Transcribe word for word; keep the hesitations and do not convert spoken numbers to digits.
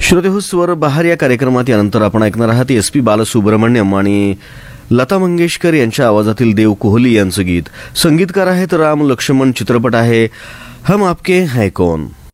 श्रोते हो, स्वर बहार या कार्यक्रमात यानंतर आपण ऐकणार आहात एस पी बालसुब्रमण्यम आणि लता मंगेशकर यांच्या आवाजातील देव कोहली यांचं गीत. संगीतकार आहेत राम लक्ष्मण. चित्रपट आहे हम आपके हैं कौन.